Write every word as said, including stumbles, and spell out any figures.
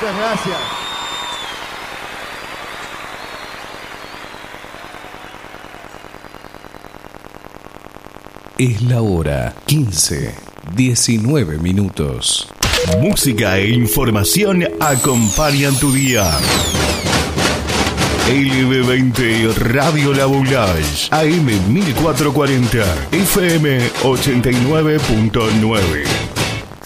Muchas gracias. Es la hora quince, diecinueve minutos. Música e información acompañan tu día. L B veinte Radio La Boulage, A M mil cuatrocientos cuarenta, F M ochenta y nueve punto nueve.